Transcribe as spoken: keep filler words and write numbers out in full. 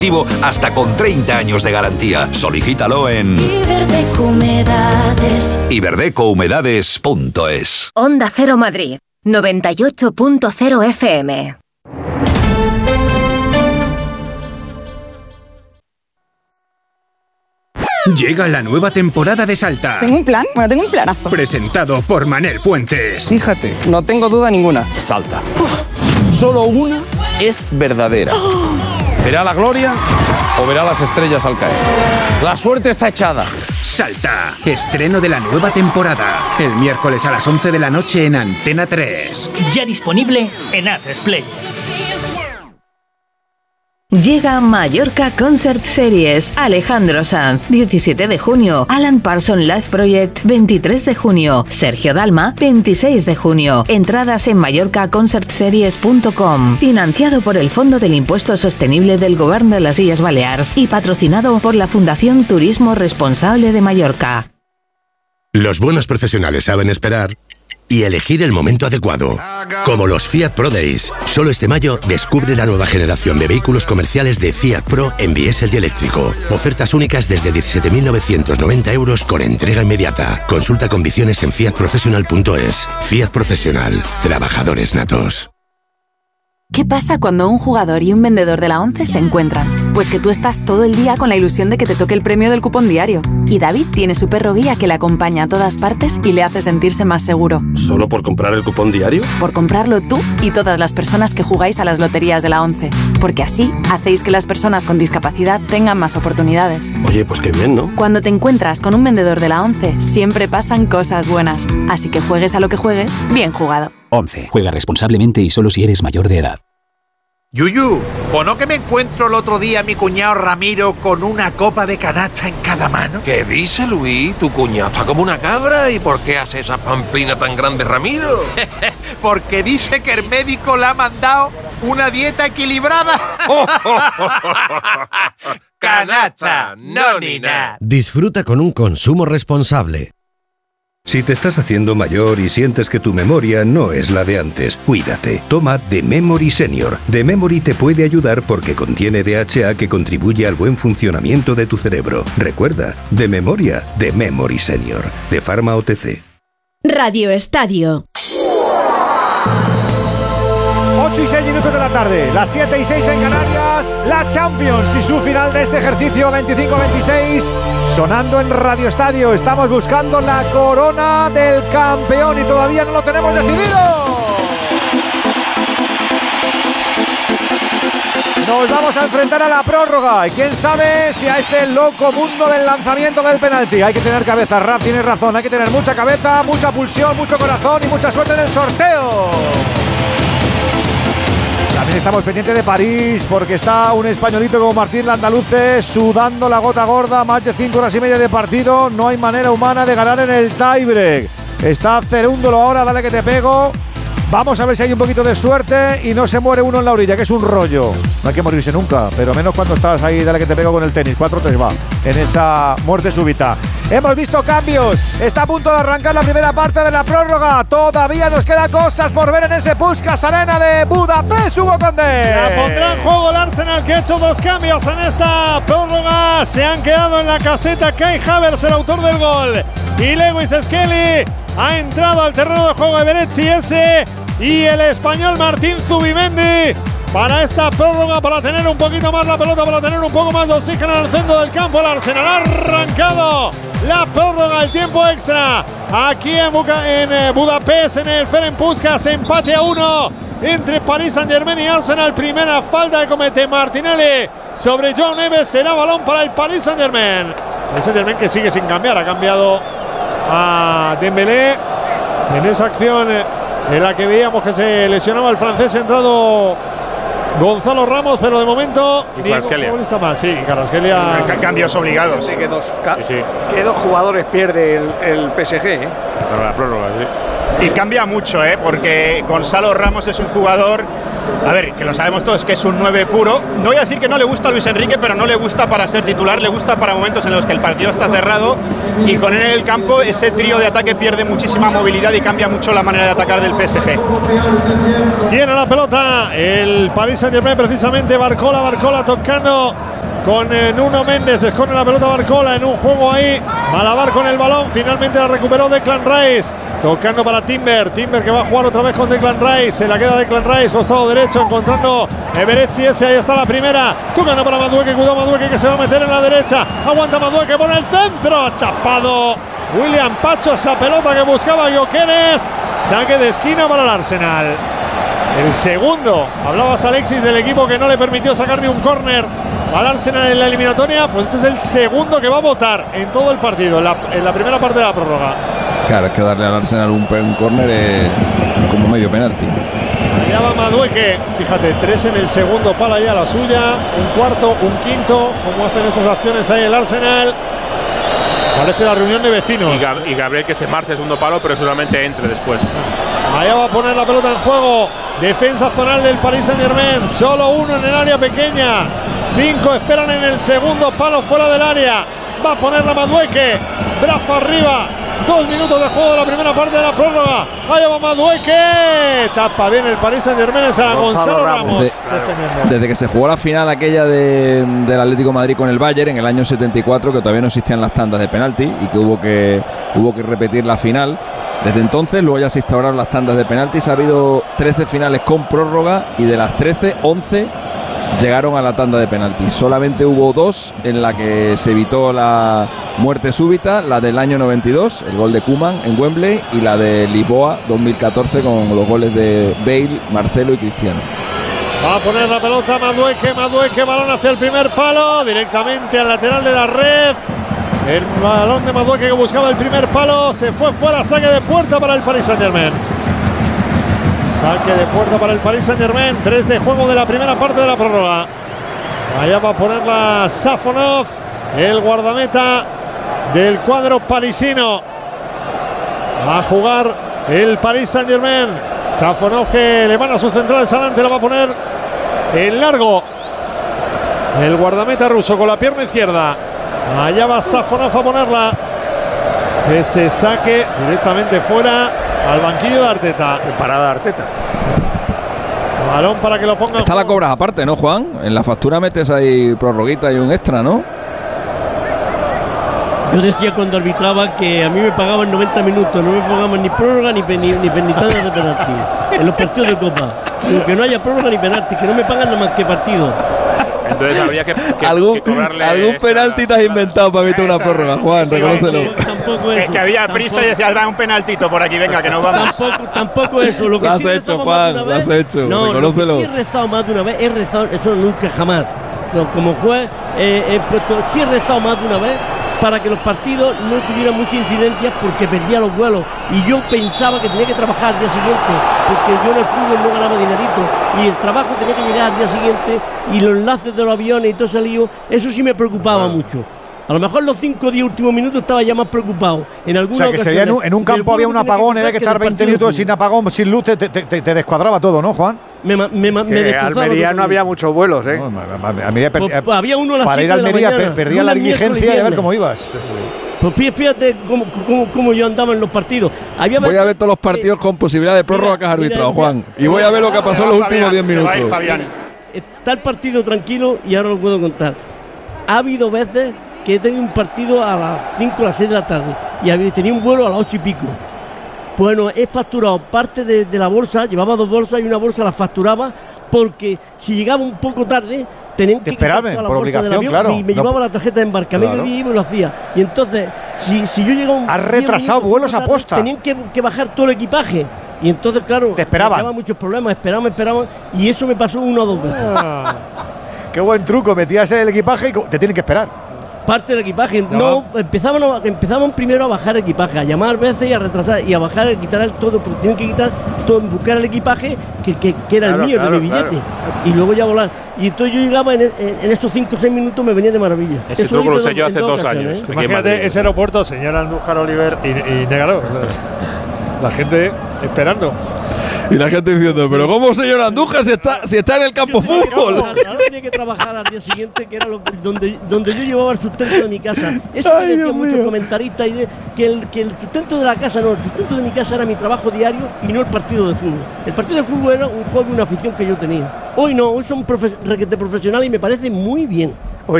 hasta con treinta años de garantía. Solicítalo en Iberdeco Humedades. iberdeco humedades punto es. Onda Cero Madrid, noventa y ocho punto cero F M. Llega la nueva temporada de Salta. ¿Tengo un plan? Bueno, tengo un planazo. Presentado por Manel Fuentes. Fíjate, no tengo duda ninguna. Salta. Uf, solo una es verdadera. Oh. ¿Verá la gloria o verá las estrellas al caer? La suerte está echada. Salta. Estreno de la nueva temporada. El miércoles a las once de la noche en Antena tres. Ya disponible en A tres Play. Llega Mallorca Concert Series. Alejandro Sanz, diecisiete de junio. Alan Parsons Live Project, veintitrés de junio. Sergio Dalma, veintiséis de junio. Entradas en mallorca concert series punto com. Financiado por el Fondo del Impuesto Sostenible del Govern de las Illes Balears y patrocinado por la Fundación Turismo Responsable de Mallorca. Los buenos profesionales saben esperar y elegir el momento adecuado. Como los Fiat Pro Days. Solo este mayo descubre la nueva generación de vehículos comerciales de Fiat Pro en diésel y eléctrico. Ofertas únicas desde diecisiete mil novecientos noventa euros con entrega inmediata. Consulta condiciones en fiat professional punto es. Fiat Profesional. Trabajadores natos. ¿Qué pasa cuando un jugador y un vendedor de la ONCE se encuentran? Pues que tú estás todo el día con la ilusión de que te toque el premio del cupón diario. Y David tiene su perro guía que le acompaña a todas partes y le hace sentirse más seguro. ¿Solo por comprar el cupón diario? Por comprarlo tú y todas las personas que jugáis a las loterías de la ONCE. Porque así hacéis que las personas con discapacidad tengan más oportunidades. Oye, pues qué bien, ¿no? Cuando te encuentras con un vendedor de la ONCE, siempre pasan cosas buenas. Así que juegues a lo que juegues, bien jugado. once. Juega responsablemente y solo si eres mayor de edad. Yuyu, ¿o no que me encuentro el otro día a mi cuñado Ramiro con una copa de canacha en cada mano? ¿Qué dice, Luis? Tu cuñado está como una cabra. ¿Y por qué hace esa pamplina tan grande, Ramiro? Porque dice que el médico le ha mandado una dieta equilibrada. Canacha, no ni nada. Disfruta con un consumo responsable. Si te estás haciendo mayor y sientes que tu memoria no es la de antes, cuídate. Toma The Memory Senior. The Memory te puede ayudar porque contiene D H A que contribuye al buen funcionamiento de tu cerebro. Recuerda, de memoria, The Memory Senior. De Pharma O T C. Radio Estadio. ocho y seis minutos de la tarde, las siete y seis en Canarias, la Champions y su final de este ejercicio veinticinco veintiséis, sonando en Radio Estadio. Estamos buscando la corona del campeón y todavía no lo tenemos decidido. Nos vamos a enfrentar a la prórroga y quién sabe si a ese loco mundo del lanzamiento del penalti. Hay que tener cabeza, Raf, tienes razón, hay que tener mucha cabeza, mucha pulsión, mucho corazón y mucha suerte en el sorteo. También estamos pendientes de París porque está un españolito como Martín Landaluce sudando la gota gorda, más de cinco horas y media de partido, no hay manera humana de ganar en el tiebreak. Está Cerúndolo ahora, dale que te pego. Vamos a ver si hay un poquito de suerte y no se muere uno en la orilla, que es un rollo. No hay que morirse nunca, pero menos cuando estás ahí, dale que te pego con el tenis. cuatro tres va, en esa muerte súbita. Hemos visto cambios. Está a punto de arrancar la primera parte de la prórroga. Todavía nos quedan cosas por ver en ese Puskás Arena de Budapest, Hugo Condé. La pondrá en juego el Arsenal, que ha hecho dos cambios en esta prórroga. Se han quedado en la caseta Kai Havertz, el autor del gol, y Lewis Skelly. Ha entrado al terreno de juego de Berechi ese y el español Martín Zubimendi para esta prórroga, para tener un poquito más la pelota, para tener un poco más de oxígeno en el centro del campo. El Arsenal ha arrancado la prórroga, el tiempo extra aquí en, Buca, en eh, Budapest, en el Ferenc Puskás. Empate a uno entre Paris Saint-Germain y Arsenal. Primera falta que comete Martinelli sobre Joao Neves. Será balón para el Paris Saint-Germain. El Saint-Germain que sigue sin cambiar, ha cambiado a Dembélé en esa acción en la que veíamos que se lesionaba el francés. Ha entrado Gonzalo Ramos, pero de momento y Kvaratskhelia más, sí, Kvaratskhelia. Cambios obligados. Que dos, sí, sí. que dos jugadores pierde el, el P S G, ¿eh? Para la prórroga, sí. Y cambia mucho, ¿eh? Porque Gonzalo Ramos es un jugador, a ver, que lo sabemos todos, que es un nueve puro. No voy a decir que no le gusta a Luis Enrique, pero no le gusta para ser titular, le gusta para momentos en los que el partido está cerrado y con él en el campo ese trío de ataque pierde muchísima movilidad y cambia mucho la manera de atacar del P S G. Tiene la pelota el Paris Saint-Germain, precisamente Barcola, Barcola tocando con eh, Nuno Méndez, esconde la pelota Barcola en un juego ahí, malabar con el balón, finalmente la recuperó Declan Rice, tocando para Timber, Timber que va a jugar otra vez con Declan Rice, se la queda Declan Rice, costado derecho, encontrando Everetti, ese, ahí está la primera, tocando para Madueque, cuidado Madueque que se va a meter en la derecha, aguanta Madueque, pone el centro, tapado William Pacho, esa pelota que buscaba Gyökeres, saque de esquina para el Arsenal. El segundo, hablabas Alexis del equipo que no le permitió sacar ni un córner al Arsenal en la eliminatoria, pues este es el segundo que va a votar en todo el partido, en la, en la primera parte de la prórroga. Claro, es que darle al Arsenal un, un córner es como medio penalti. Allá va Madueque, fíjate, tres en el segundo palo ya la suya, un cuarto, un quinto, como hacen estas acciones ahí el Arsenal. Parece la reunión de vecinos. Y, Gab y Gabriel que se marcha el segundo palo, pero seguramente entre después. Allá va a poner la pelota en juego. Defensa zonal del Paris Saint-Germain. Solo uno en el área pequeña. Cinco esperan en el segundo palo fuera del área. Va a poner la Madueque. Brazo arriba. Dos minutos de juego de la primera parte de la prórroga. Allá va Madueque. Tapa bien el Paris Saint-Germain. Es a Gonzalo Ramos. De, desde que se jugó la final aquella de, del Atlético de Madrid con el Bayern en el año setenta y cuatro, que todavía no existían las tandas de penalti y que hubo que, hubo que repetir la final. Desde entonces, luego ya se instauraron las tandas de penaltis. Ha habido trece finales con prórroga y de las trece, once llegaron a la tanda de penaltis. Solamente hubo dos en la que se evitó la muerte súbita, la del año noventa y dos, el gol de Koeman en Wembley, y la de Lisboa dos mil catorce con los goles de Bale, Marcelo y Cristiano. Va a poner la pelota Madueque, Madueque, balón hacia el primer palo, directamente al lateral de la red. El balón de Madueque que buscaba el primer palo, se fue fuera, saque de puerta para el Paris Saint-Germain. Saque de puerta para el Paris Saint-Germain, tres de juego de la primera parte de la prórroga. Allá va a ponerla Safonov, el guardameta del cuadro parisino. Va a jugar el Paris Saint-Germain. Safonov que le van a sus centrales adelante, la va a poner en largo. El guardameta ruso con la pierna izquierda. Allá va Safonov a ponerla. Ese saque directamente fuera al banquillo de Arteta. Parada de Arteta. Balón para que lo ponga. Esta la cobras aparte, ¿no, Juan? En la factura metes ahí prorroguita y un extra, ¿no? Yo decía cuando arbitraba que a mí me pagaban noventa minutos, no me pagaban ni prórroga ni, ni, ni, ni tandas de penalti en los partidos de Copa. Que no haya prórroga ni penalti, que no me pagan nada más que partido. Entonces habría que, que, ¿Algún, que cobrarle. Algún penalti te has inventado para evitar una prórroga, Juan, reconócelo. Tampoco es eso. Que había prisa y decía, da un penaltito por aquí, venga, que nos vamos. Tampoco, tampoco eso. Lo que lo has sí hecho, Juan, lo has hecho, no, reconócelo. Lo que sí he rezado más de una vez, he rezado, eso nunca jamás. No, como juez, eh, he puesto, sí he rezado más de una vez para que los partidos no tuvieran muchas incidencias porque perdía los vuelos y yo pensaba que tenía que trabajar al día siguiente porque yo en el fútbol no ganaba dinerito y el trabajo tenía que llegar al día siguiente y los enlaces de los aviones y todo ese lío, eso sí me preocupaba bueno. mucho. A lo mejor los cinco o diez últimos minutos estaba ya más preocupado. En alguna o sea, que se veía en un, en un campo había un apagón, había que estar veinte minutos sin apagón, sin luz, te, te, te, te descuadraba todo, ¿no, Juan? Me, me, me, me Almería no había muchos vuelos, ¿eh? No, Almería per, pues, había uno a las para ir a Almería per, perdía la diligencia y a ver cómo ibas. Sí, sí. Pues fíjate cómo, cómo, cómo yo andaba en los partidos. Había voy a ver todos los partidos con posibilidad de prórroga que has arbitrado, Juan. Y voy a ver lo que pasó en los últimos diez minutos. Está el partido tranquilo y ahora lo puedo contar. Ha habido veces que he tenido un partido a las cinco o las seis de la tarde y tenía un vuelo a las ocho y pico. Bueno, he facturado parte de, de la bolsa, llevaba dos bolsas y una bolsa la facturaba porque si llegaba un poco tarde tenían que esperarme por obligación, claro. Y me no, llevaba la tarjeta de embarcamiento claro. Y me lo hacía. Y entonces, si, si yo llegaba un has retrasado vuelos a posta. Tenían que, que bajar todo el equipaje. Y entonces, claro, te esperaban. Me muchos problemas, esperaban, esperaban. Y eso me pasó una o dos veces. Ah, qué buen truco, metías el equipaje y te tienen que esperar. Parte del equipaje, no, no empezaban, a, empezaban primero a bajar el equipaje, a llamar veces y a retrasar y a bajar, a quitar el todo, porque tienen que quitar todo, buscar el equipaje que, que, que era claro, el mío, claro, de mi billete, claro. Y luego ya volar. Y entonces yo llegaba en, en, en esos cinco o seis minutos, me venía de maravilla. Ese truco lo usé yo hace dos años. ¿Eh? Imagínate ese aeropuerto, señor Andújar Oliver y, y Negaro. La gente esperando. Y la gente diciendo, pero ¿cómo, señor Andújar, si está, si está en el campo fútbol? Ahora tenía que trabajar al día siguiente, que era lo, donde, donde yo llevaba el sustento de mi casa. Eso Ay, me decían muchos comentaristas, y de, que, el, que el sustento de la casa, no, el sustento de mi casa era mi trabajo diario y no el partido de fútbol. El partido de fútbol era un hobby, una afición que yo tenía. Hoy no, hoy son profe requete profesionales y me parece muy bien.